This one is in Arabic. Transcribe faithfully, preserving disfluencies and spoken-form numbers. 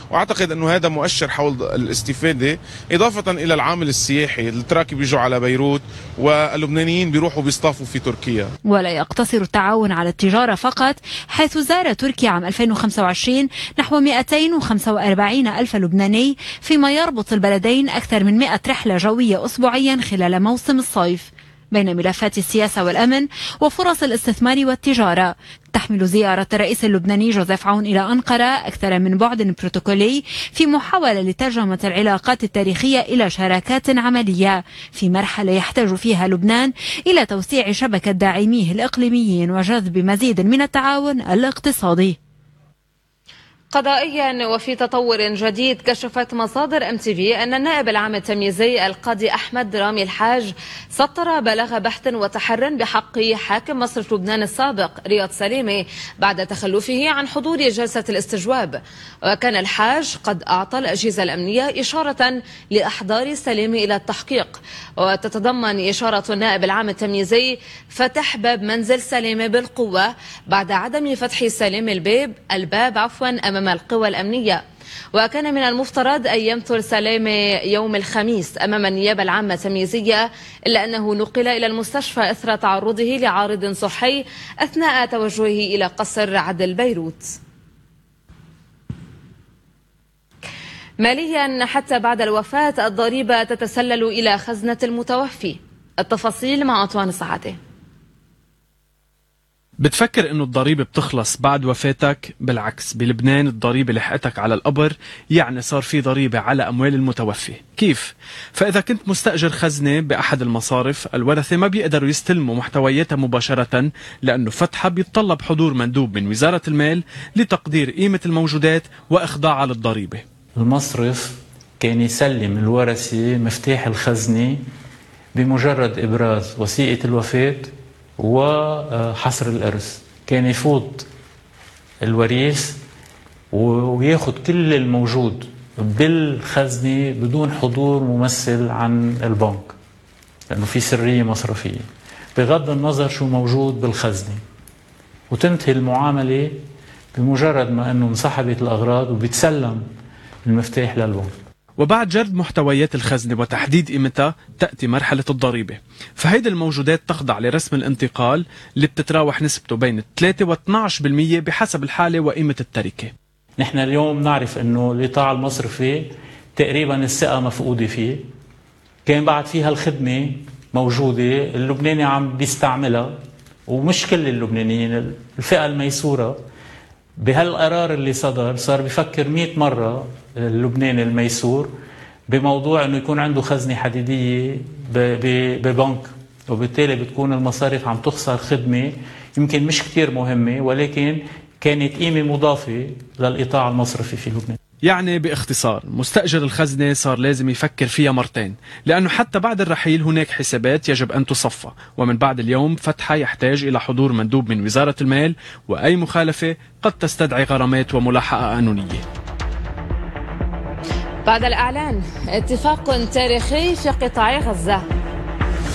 وأعتقد أنه هذا مؤشر حول الاستفادة، إضافة إلى العامل السياحي. التراكي بيجوا على بيروت واللبنانيين بيروحوا بيصطافوا في تركيا. ولا يقتصر التعاون على التجارة فقط، حيث زار تركيا عام ألفين وخمسة وعشرين نحو مئتين وخمسة وأربعين ألف لبناني، فيما يربط البلدين أكثر من مئة رحلة جوية أسبوعيا خلال موسم الصيف. بين ملفات السياسة والأمن وفرص الاستثمار والتجارة، تحمل زيارة الرئيس اللبناني جوزيف عون إلى أنقرة أكثر من بعد بروتوكولي في محاولة لترجمة العلاقات التاريخية إلى شراكات عملية، في مرحلة يحتاج فيها لبنان إلى توسيع شبكة داعميه الإقليميين وجذب مزيد من التعاون الاقتصادي. قضائيا وفي تطور جديد، كشفت مصادر ام تي في ان النائب العام التمييزي القاضي احمد رامي الحاج سطر بلاغ بحث وتحر بحق حاكم مصرف لبنان السابق رياض سليمي بعد تخلفه عن حضور جلسة الاستجواب. وكان الحاج قد اعطى الاجهزة الامنية اشارة لاحضار سليمي الى التحقيق، وتتضمن اشارة النائب العام التمييزي فتح باب منزل سليمي بالقوة بعد عدم فتح سليمي الباب الباب عفوا امام القوى الأمنية. وكان من المفترض أن يمثل سليمي يوم الخميس أمام النيابة العامة التمييزية، إلا أنه نقل إلى المستشفى إثر تعرضه لعارض صحي أثناء توجهه إلى قصر عدل بيروت. ماليا، حتى بعد الوفاة الضريبة تتسلل إلى خزنة المتوفي. التفاصيل مع أطوان السعادة. بتفكر انه الضريبة بتخلص بعد وفاتك؟ بالعكس، بلبنان الضريبة لحقتك على القبر، يعني صار في ضريبة على اموال المتوفي. كيف؟ فاذا كنت مستأجر خزنة باحد المصارف، الورثة ما بيقدروا يستلموا محتوياتها مباشرة، لانه فتحها بيتطلب حضور مندوب من وزارة المال لتقدير قيمة الموجودات واخضاعها للضريبة. المصرف كان يسلم الورثة مفتاح الخزنة بمجرد ابراز وثيقة الوفاة وحصر الإرث. كان يفوت الوريث وياخد كل الموجود بالخزنة بدون حضور ممثل عن البنك، لأنه في سرية مصرفية بغض النظر شو موجود بالخزنة، وتنتهي المعاملة بمجرد ما أنه انسحبت الأغراض وبتسلم المفتاح للبنك. وبعد جرد محتويات الخزنة وتحديد قيمتها تأتي مرحلة الضريبة، فهيدي الموجودات تخضع لرسم الانتقال اللي بتتراوح نسبته بين ثلاثة واثني عشر بالمئة بحسب الحالة وقيمة التركة. نحن اليوم نعرف انه القطاع المصرفي تقريبا الثقة مفقودة فيه، كان بعد فيها الخدمة موجودة، اللبناني عم بيستعملها، ومش كل اللبنانيين، الفئة الميسورة بهالقرار اللي صدر صار بيفكر مئة مرة اللبناني الميسور بموضوع انه يكون عنده خزنة حديدية ببنك، وبالتالي بتكون المصارف عم تخسر خدمة يمكن مش كتير مهمة، ولكن كانت قيمة مضافة للقطاع المصرفي في لبنان. يعني باختصار، مستأجر الخزنة صار لازم يفكر فيها مرتين، لأنه حتى بعد الرحيل هناك حسابات يجب أن تصفى، ومن بعد اليوم فتحها يحتاج إلى حضور مندوب من وزارة المال، وأي مخالفة قد تستدعي غرامات وملاحقة قانونية. بعد الإعلان اتفاق تاريخي في قطاع غزة.